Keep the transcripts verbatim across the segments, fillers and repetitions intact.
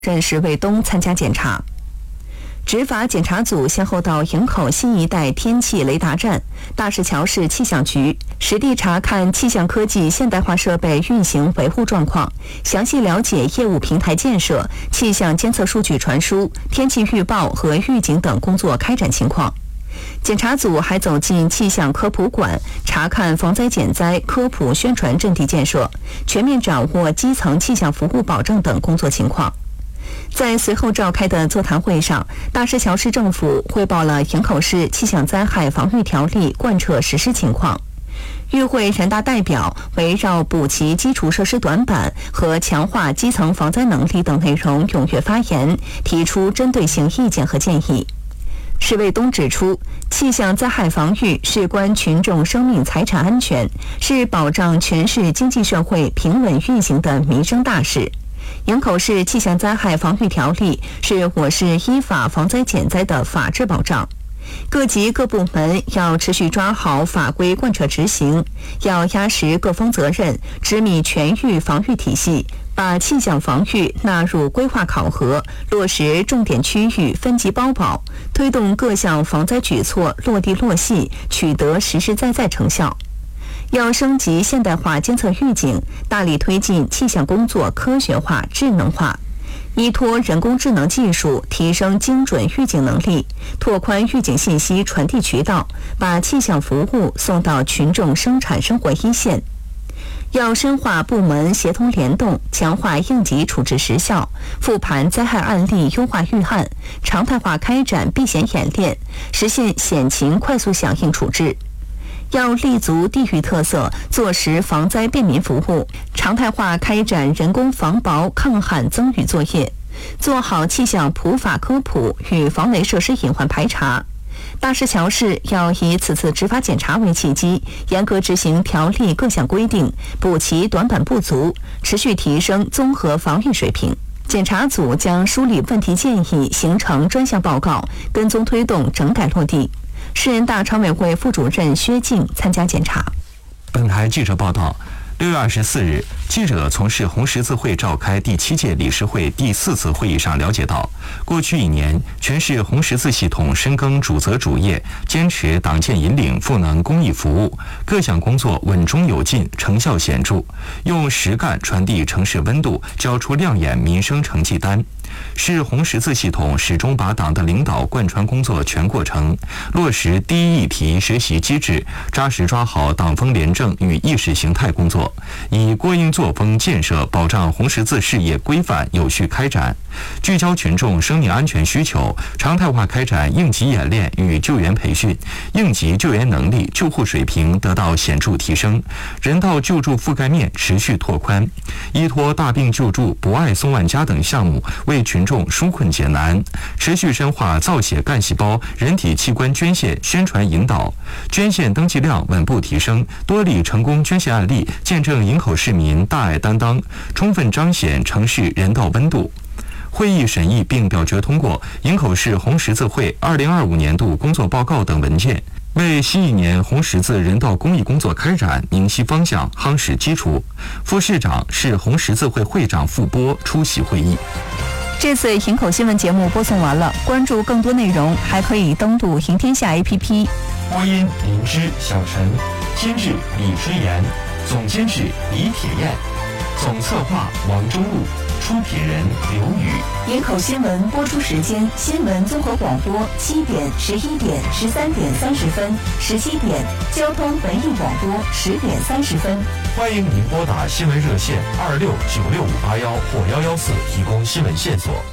任石卫东参加检查。执法检查组先后到营口新一代天气雷达站、大石桥市气象局实地查看气象科技现代化设备运行维护状况，详细了解业务平台建设、气象监测数据传输、天气预报和预警等工作开展情况。检查组还走进气象科普馆，查看防灾减灾、科普宣传阵地建设，全面掌握基层气象服务保证等工作情况。在随后召开的座谈会上，大石桥市政府汇报了营口市气象灾害防御条例贯彻实施情况。与会人大代表围绕补齐基础设施短板和强化基层防灾能力等内容踊跃发言，提出针对性意见和建议。石卫东指出，气象灾害防御事关群众生命财产安全，是保障全市经济社会平稳运行的民生大事。营口市气象灾害防御条例是我市依法防灾减灾的法治保障，各级各部门要持续抓好法规贯彻执行，要压实各方责任，执迷全域防御体系，把气象防御纳入规划考核，落实重点区域分级包保，推动各项防灾举措落地落细，取得实实在在成效。要升级现代化监测预警，大力推进气象工作科学化、智能化，依托人工智能技术提升精准预警能力，拓宽预警信息传递渠道，把气象服务送到群众生产生活一线。要深化部门协同联动，强化应急处置实效，复盘灾害案例优化预案，常态化开展避险演练，实现险情快速响应处置。要立足地域特色，做实防灾便民服务，常态化开展人工防雹抗旱增雨作业，做好气象普法科普与防雷设施隐患排查。大石桥市要以此次执法检查为契机，严格执行条例各项规定，补齐短板不足，持续提升综合防御水平。检查组将梳理问题建议，形成专项报告，跟踪推动整改落地。市人大常委会副主任薛静参加检查。 本台记者报道，六月二十四日，记者从市红十字会召开第七届理事会第四次会议上了解到，过去一年，全市红十字系统深耕主责主业，坚持党建引领赋能公益服务，各项工作稳中有进，成效显著，用实干传递城市温度，交出亮眼民生成绩单。市红十字系统始终把党的领导贯穿工作全过程，落实第一议题学习机制，扎实抓好党风廉政与意识形态工作，以过硬作风建设保障红十字事业规范有序开展，聚焦群众生命安全需求，常态化开展应急演练与救援培训，应急救援能力、救护水平得到显著提升，人道救助覆盖面持续拓宽，依托大病救助、博爱送万家等项目为群众纾困解难，持续深化造血干细胞、人体器官捐献宣传引导，捐献登记量稳步提升，多例成功捐献案例见证营口市民大爱担当，充分彰显城市人道温度。会议审议并表决通过营口市红十字会二零二五年度工作报告等文件，为新一年红十字人道公益工作开展明晰方向、夯实基础。副市长、市红十字会会长傅波出席会议。 这次营口新闻节目播送完了，关注更多内容还可以登录赢天下 A P P。 播音林芝、小陈，监制李春妍，总监制李铁燕，总策划王中路，出品人刘宇。 营口新闻播出时间：新闻综合广播七点、十一点、十三点三十分、十七点；交通文艺广播十点三十分。 欢迎您拨打新闻热线二六九六五八幺或幺幺四提供新闻线索。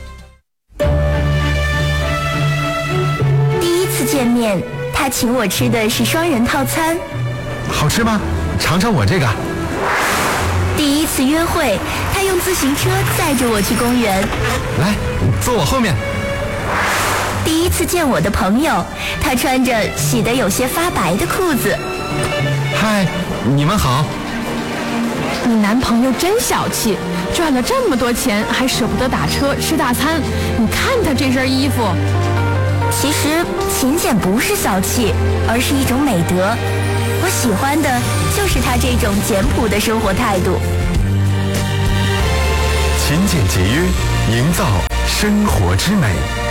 第一次见面，他请我吃的是双人套餐。 好吃吗？尝尝我这个。 第一次约会，他用自行车载着我去公园。 来，坐我后面。 第一次见我的朋友，他穿着洗得有些发白的裤子。 嗨，你们好。 你男朋友真小气，赚了这么多钱还舍不得打车吃大餐。你看他这身衣服。 其实勤俭不是小气，而是一种美德。我喜欢的就是他这种简朴的生活态度。 勤俭节约， 营造生活之美。